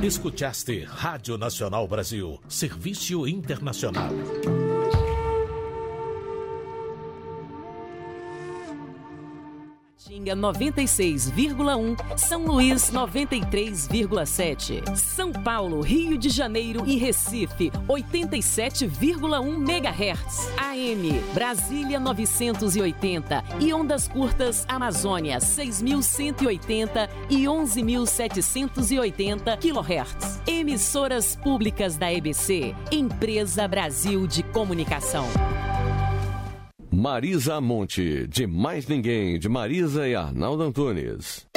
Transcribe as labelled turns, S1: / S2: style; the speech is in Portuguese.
S1: Escutaste Rádio Nacional Brasil, Serviço Internacional.
S2: Tinga 96,1, São Luís 93,7, São Paulo, Rio de Janeiro e Recife 87,1 MHz, AM Brasília 980 e ondas curtas Amazônia 6.180 e 11.780 kHz. Emissoras públicas da EBC, Empresa Brasil de Comunicação.
S3: Marisa Monte, de Mais Ninguém, de Marisa e Arnaldo Antunes.